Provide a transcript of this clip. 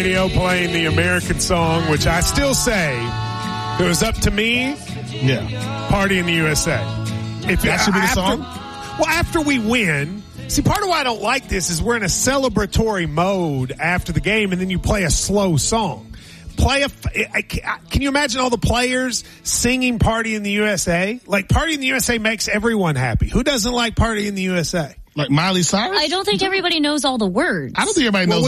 radio playing the American song, which I still say, if it was up to me, Party in the USA. If that should be the song? Well, after we win, see, part of why I don't like this is we're in a celebratory mode after the game, and then you play a slow song. Can you imagine all the players singing Party in the USA? Like, Party in the USA makes everyone happy. Who doesn't like Party in the USA? Like Miley Cyrus? I don't think everybody knows all the words. I don't think everybody knows